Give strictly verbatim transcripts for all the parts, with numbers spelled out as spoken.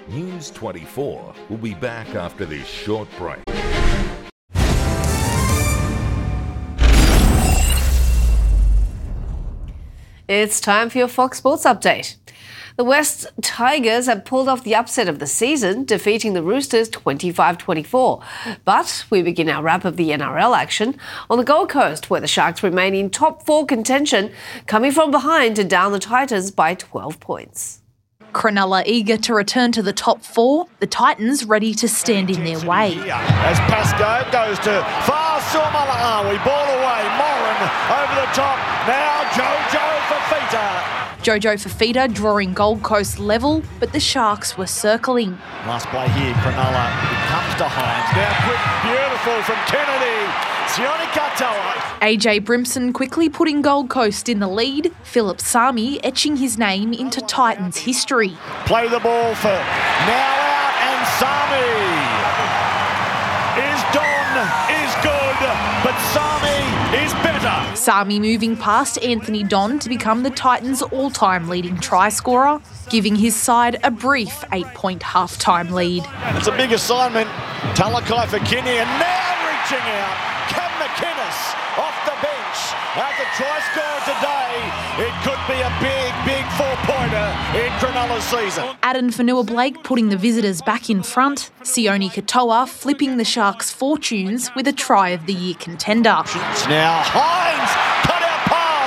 News twenty-four will be back after this short break. It's time for your Fox Sports Update. The West Tigers have pulled off the upset of the season, defeating the Roosters twenty-five twenty-four. But we begin our wrap of the N R L action on the Gold Coast, where the Sharks remain in top four contention, coming from behind to down the Titans by twelve points. Cronulla eager to return to the top four, the Titans ready to stand in their way. As Pascoe goes to far Suomalawi, ball away, Moran over the top, now Jojo Fafita. Jojo Fafita drawing Gold Coast level, but the Sharks were circling. Last play here, Cronulla, it comes to Hines, now quick, beautiful from Kennedy. Sione Katoa. A J Brimson quickly putting Gold Coast in the lead, Philip Sami etching his name into Titans history. Play the ball for now out, and Sami is done, is good, but Sami is better. Sami moving past Anthony Don to become the Titans' all-time leading try scorer, giving his side a brief eight-point half-time lead. It's a big assignment. Talakai for Kinney, and now reaching out. Cam McInnes off the bench as a try scorer today. It could be a big, big four-pointer in Cronulla's season. Adam Fanua-Blake putting the visitors back in front. Sione Katoa flipping the Sharks' fortunes with a try of the year contender. It's now Hines, cut out pass,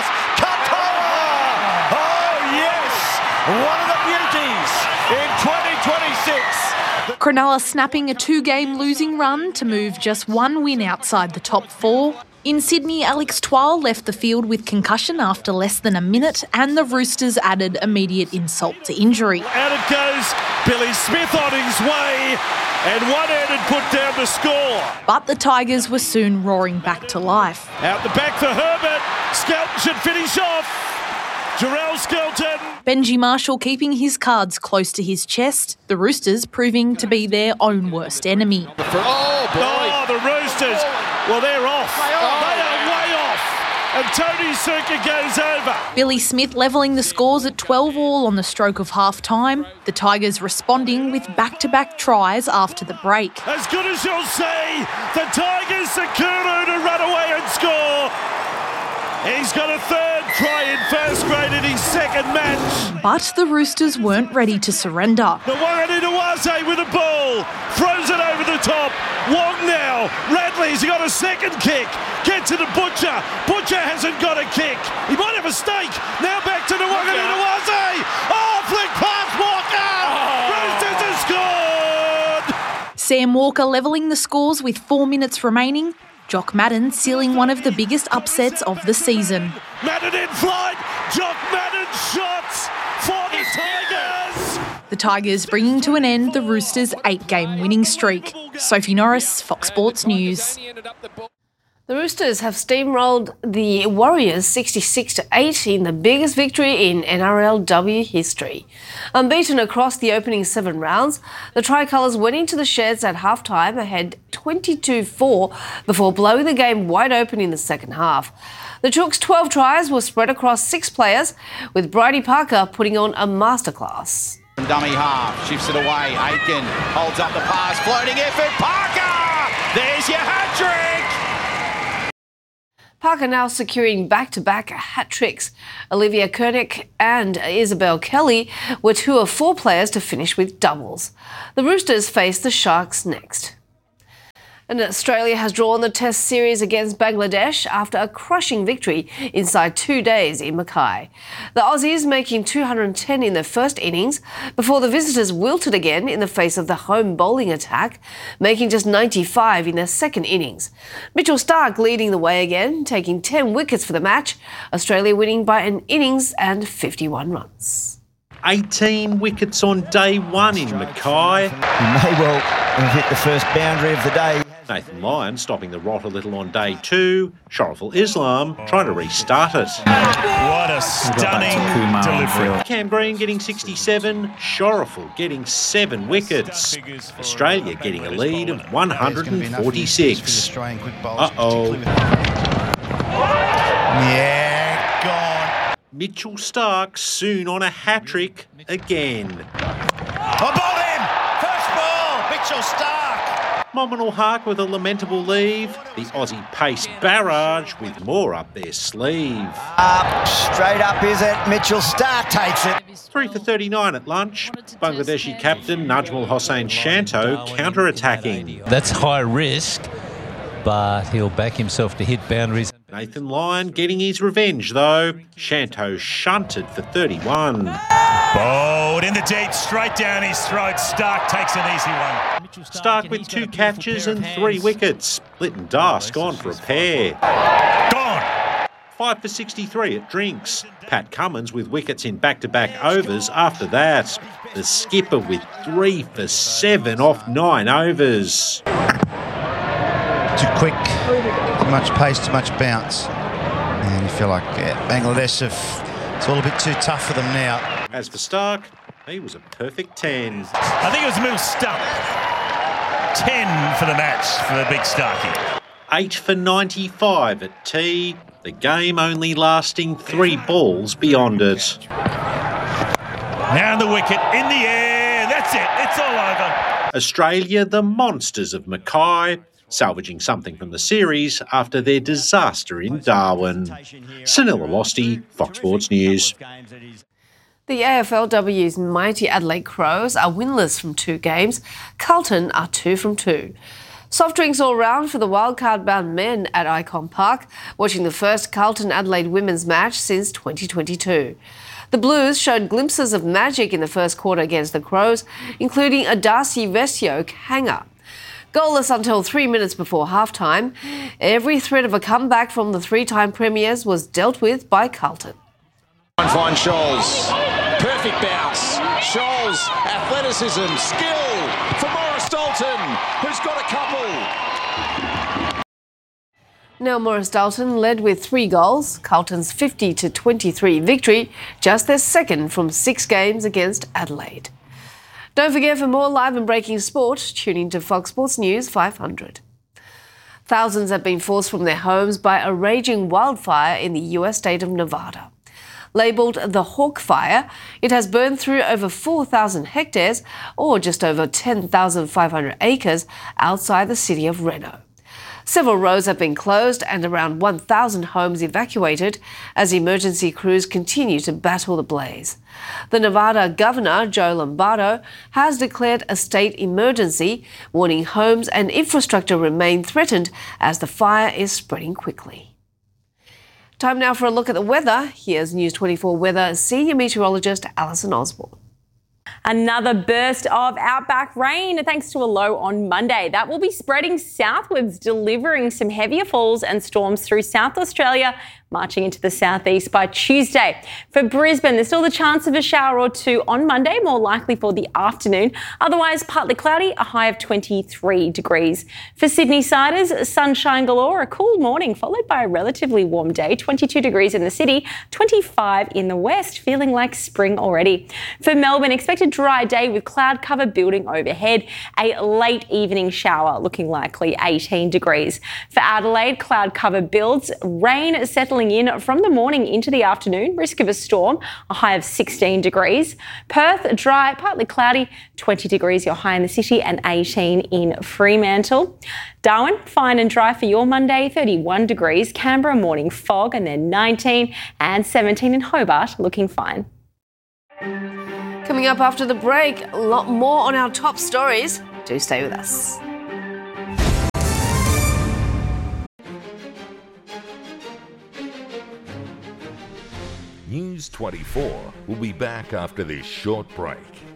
Katoa! Oh yes, one of the beauties in twenty twenty-six. Cronulla snapping a two-game losing run to move just one win outside the top four. In Sydney, Alex Twal left the field with concussion after less than a minute, and the Roosters added immediate insult to injury. Out it goes, Billy Smith on his way, and one-handed put down the score. But the Tigers were soon roaring back to life. Out the back for Herbert, Skelton should finish off. Jarrell Skelton. Benji Marshall keeping his cards close to his chest, the Roosters proving to be their own worst enemy. Oh, boy. Oh, the Roosters. Well, they're off. They are way off. And Tony Suka goes over. Billy Smith levelling the scores at twelve all on the stroke of half-time. The Tigers responding with back-to-back tries after the break. As good as you'll see, the Tigers Sakuru to run away and score. He's got a third try in first grade in his second match. But the Roosters weren't ready to surrender. The one in Iwase with a ball. Throws it over the top. Wong now. Radley's got a second kick. Gets it to Butcher. Butcher hasn't got a kick. He might have a stake. Now back to the one in Iwase. Oh, flick past Walker. Oh. Roosters have scored. Sam Walker levelling the scores with four minutes remaining. Jock Madden sealing one of the biggest upsets of the season. Madden in flight. Jock Madden shots for the Tigers. The Tigers bringing to an end the Roosters' eight-game winning streak. Sophie Norris, Fox Sports News. The Roosters have steamrolled the Warriors sixty-six to eight in the biggest victory in N R L W history. Unbeaten across the opening seven rounds, the Tricolours went into the sheds at halftime ahead twenty-two four before blowing the game wide open in the second half. The Chooks' twelve tries were spread across six players, with Bridie Parker putting on a masterclass. Dummy half, shifts it away, Aitken holds up the pass, floating effort, Parker! There's your hat-trick! Parker now securing back-to-back hat-tricks. Olivia Kernick and Isabel Kelly were two of four players to finish with doubles. The Roosters face the Sharks next. And Australia has drawn the Test series against Bangladesh after a crushing victory inside two days in Mackay. The Aussies making two hundred ten in their first innings before the visitors wilted again in the face of the home bowling attack, making just ninety-five in their second innings. Mitchell Starc leading the way again, taking ten wickets for the match, Australia winning by an innings and fifty-one runs. eighteen wickets on day one in Mackay. He may well have hit the first boundary of the day. Nathan Lyon stopping the rot a little on day two. Shariful Islam trying to restart it. What a stunning delivery. Cam Green getting sixty-seven. Shariful getting seven wickets. Australia getting a lead of one hundred forty-six. Uh-oh. Yeah, gone. Mitchell Starc soon on a hat-trick again. Above him! Mitchell Starc. Nominal Hark with a lamentable leave. The Aussie pace barrage with more up their sleeve. Up, straight up is it? Mitchell Starc takes it. three for thirty-nine at lunch. Bangladeshi captain Najmul Hossain Shanto counter-attacking. That's high risk, but he'll back himself to hit boundaries. Nathan Lyon getting his revenge though. Shanto shunted for thirty-one. Bowled in the deep, straight down his throat. Starc takes an easy one. Starc with two catches and three wickets. Lytton Das gone for a pair. Gone. Five for sixty-three at drinks. Pat Cummins with wickets in back-to-back overs after that. The skipper with three for seven off nine overs. Too quick, too much pace, too much bounce. And you feel like yeah, Bangladesh have, it's all a bit too tough for them now. As for Starc, he was a perfect ten. I think it was a little stump. ten for the match for the big Starkey. Eight for ninety-five at tea. The game only lasting three balls beyond it. Now the wicket in the air. That's it. It's all over. Australia, the monsters of Mackay, salvaging something from the series after their disaster in Darwin. Sunil Awasthi, Fox Sports News. The A F L W's mighty Adelaide Crows are winless from two games. Carlton are two from two. Soft drinks all round for the wildcard-bound men at Icon Park, watching the first Carlton-Adelaide women's match since twenty twenty-two. The Blues showed glimpses of magic in the first quarter against the Crows, including a Darcy Vesio hanger. Goalless until three minutes before halftime, every threat of a comeback from the three-time premiers was dealt with by Carlton. Fine Scholes. Perfect bounce. Scholes, athleticism, skill for Morris Dalton, who's got a couple. Now Morris Dalton led with three goals, Carlton's fifty to twenty-three victory, just their second from six games against Adelaide. Don't forget, for more live and breaking sport, tune in to Fox Sports News five hundred. Thousands have been forced from their homes by a raging wildfire in the U S state of Nevada. Labelled the Hawk Fire, it has burned through over four thousand hectares, or just over ten thousand five hundred acres, outside the city of Reno. Several roads have been closed and around one thousand homes evacuated as emergency crews continue to battle the blaze. The Nevada Governor, Joe Lombardo, has declared a state emergency, warning homes and infrastructure remain threatened as the fire is spreading quickly. Time now for a look at the weather. Here's News twenty-four Weather Senior Meteorologist Alison Osborne. Another burst of outback rain thanks to a low on Monday. That will be spreading southwards, delivering some heavier falls and storms through South Australia, marching into the southeast by Tuesday. For Brisbane, there's still the chance of a shower or two on Monday, more likely for the afternoon. Otherwise, partly cloudy, a high of twenty-three degrees. For Sydney siders, sunshine galore, a cool morning followed by a relatively warm day, twenty-two degrees in the city, twenty-five in the west, feeling like spring already. For Melbourne, expect a dry day with cloud cover building overhead, a late evening shower looking likely, eighteen degrees. For Adelaide, cloud cover builds, rain settling in from the morning into the afternoon, risk of a storm, a high of sixteen degrees. Perth, dry, partly cloudy, twenty degrees, your high in the city, and eighteen in Fremantle. Darwin, fine and dry for your Monday, thirty-one degrees. Canberra, morning fog, and then nineteen, and seventeen in Hobart, looking fine. Coming up after the break, a lot more on our top stories. Do stay with us. News twenty-four will be back after this short break.